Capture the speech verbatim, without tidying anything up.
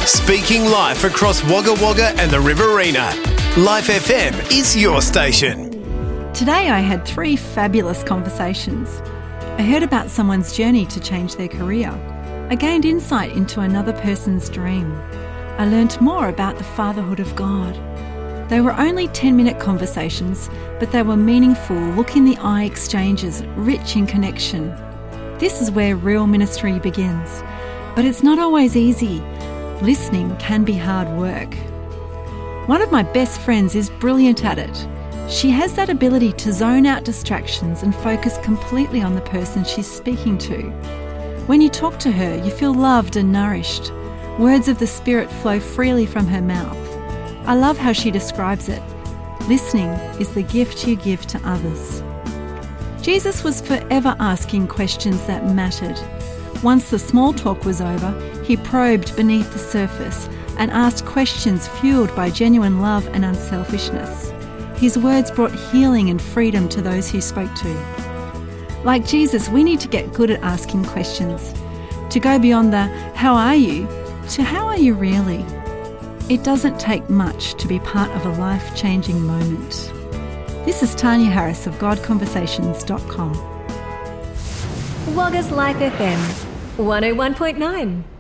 Speaking life across Wagga Wagga and the Riverina. Life F M is your station. Today I had three fabulous conversations. I heard about someone's journey to change their career. I gained insight into another person's dream. I learnt more about the fatherhood of God. They were only ten-minute conversations, but they were meaningful, look-in-the-eye exchanges, rich in connection. This is where real ministry begins. But it's not always easy. Listening can be hard work. One of my best friends is brilliant at it. She has that ability to zone out distractions and focus completely on the person she's speaking to. When you talk to her, you feel loved and nourished. Words of the Spirit flow freely from her mouth. I love how she describes it. Listening is the gift you give to others. Jesus was forever asking questions that mattered. Once the small talk was over, he probed beneath the surface and asked questions fueled by genuine love and unselfishness. His words brought healing and freedom to those he spoke to. Like Jesus, we need to get good at asking questions, to go beyond the "how are you" to "how are you really?" It doesn't take much to be part of a life-changing moment. This is Tanya Harris of God Conversations dot com. Wagga's Life F M, one oh one point nine.